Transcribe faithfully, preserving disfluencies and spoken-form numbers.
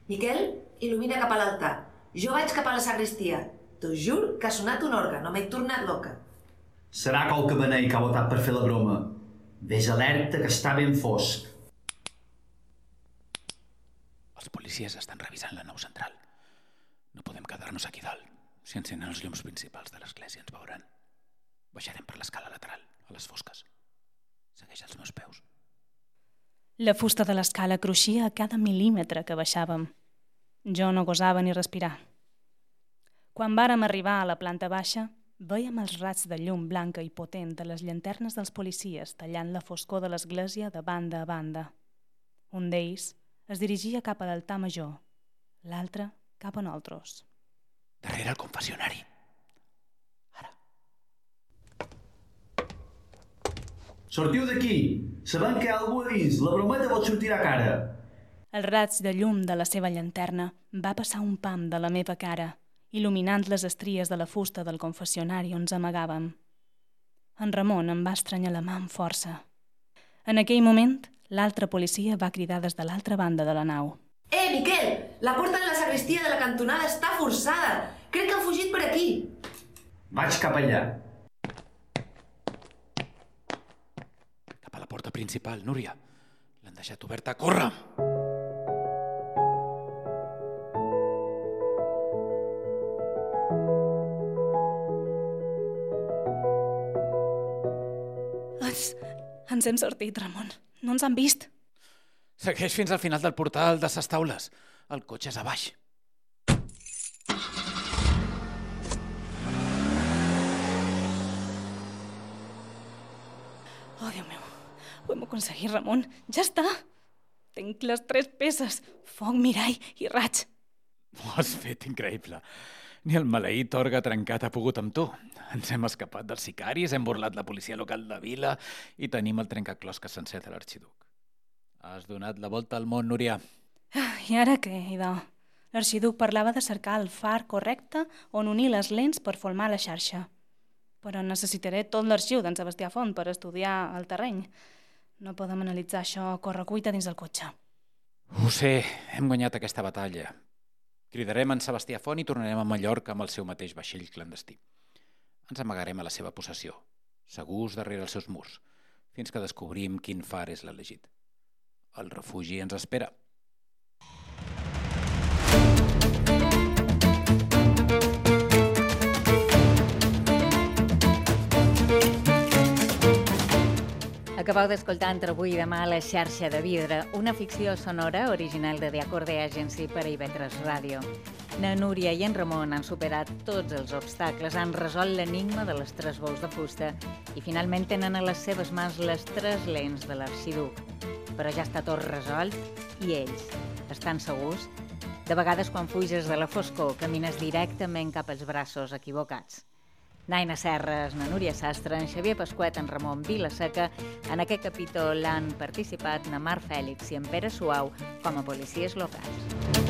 Miquel, il·lumina cap a l'altar. Jo vaig cap a la sagristia. T'ho jur que ha sonat un orgue, no m'he tornat loca. Serà qualque benei que ha votat per fer la broma. Ves alerta que està ben fosc. Els policies estan revisant la nau central. No podem quedar-nos aquí dalt. Si encenen els llums principals de l'església ens veuran. Baixarem per l'escala lateral, a les fosques. Segueix els meus peus. La fusta de l'escala cruixia a cada mil·límetre que baixàvem. Jo no gosava ni respirar. Quan vàrem arribar a la planta baixa, vèiem els raigs de llum blanca i potent de les llanternes dels policies tallant la foscor de l'església de banda a banda. Un d'ells es dirigia cap a l'altar major, l'altre cap a nosaltres. Darrere el confessionari. Ara. Sortiu d'aquí! Sabem que hi ha algú a dins, la brometa vos sortirà cara. El raig de llum de la seva llanterna va passar un pam de la meva cara, il·luminant les estries de la fusta del confessionari on ens amagàvem. En Ramon em va estranyar la mà amb força. En aquell moment, l'altre policia va cridar des de l'altra banda de la nau. Eh, Miquel! La porta de la sagristia de la cantonada està forçada! Crec que han fugit per aquí! Vaig cap allà. Cap a la porta principal, Núria. L'han deixat oberta. Corre! Ens, ens hem sortit, Ramon. No ens han vist. Segueix fins al final del portal de ses taules. El cotxe és a baix. Oh, Déu meu. Ho hem aconseguit, Ramon. Ja està. Tinc les tres peces. Foc, mirall i raig. Ho has fet increïble. Ni el maleït orgue trencat ha pogut amb tu. Ens hem escapat dels sicaris, hem burlat la policia local de vila i tenim el trencaclosques sencer de l'arxiduc. Has donat la volta al món, Núria. I ara què, idò? L'arxiduc parlava de cercar el far correcte on unir les lents per formar la xarxa. Però necessitaré tot l'arxiu d'en Sebastià Font per estudiar el terreny. No podem analitzar això a correcuita dins del cotxe. Ho sé, hem guanyat aquesta batalla. Cridarem en Sebastià Font i tornarem a Mallorca amb el seu mateix vaixell clandestí. Ens amagarem a la seva possessió, segurs darrere els seus murs, fins que descobrim quin far és l'elegit. El refugi ens espera. Acabeu d'escoltar Entre avui i demà La xarxa de vidre, una ficció sonora original de The Acorde Agency per a I V tres Ràdio. Na Núria i en Ramon han superat tots els obstacles, han resolt l'enigma de les tres bous de fusta i finalment tenen a les seves mans les tres lents de l'arxiduc. Però ja està tot resolt i ells estan segurs? De vegades, quan fuges de la foscor, camines directament cap als braços equivocats. Naina Serres, na Núria Sastre, en Xavier Pasquet, en Ramon Vilaseca. En aquest capítol han participat na Mar Fèlix i en Pere Suau com a policies locals.